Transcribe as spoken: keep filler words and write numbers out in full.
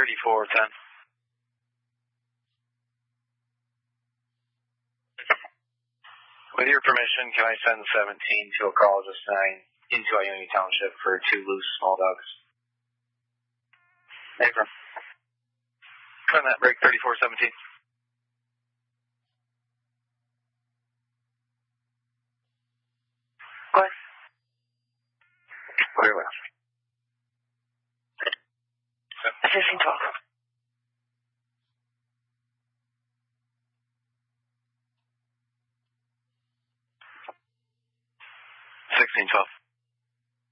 thirty-four ten. With your permission, can I send seventeen to ecologist nine into Ionia Township for two loose small dogs? Abram. Send that break thirty-four seventeen. What? Very well. fifteen twelve.